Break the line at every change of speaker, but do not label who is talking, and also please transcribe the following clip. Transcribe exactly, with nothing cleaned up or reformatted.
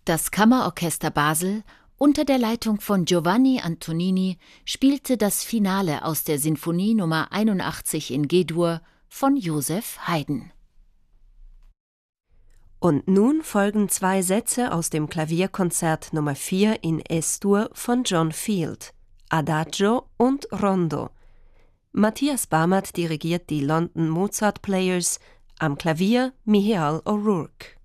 Das Kammerorchester Basel unter der Leitung von Giovanni Antonini spielte das Finale aus der Sinfonie Nummer einundachtzig in G-Dur von Joseph Haydn.
Und nun folgen zwei Sätze aus dem Klavierkonzert Nummer vier in Es-Dur von John Field, Adagio und Rondo. Matthias Bamert dirigiert die London Mozart Players, am Klavier Micheal O'Rourke.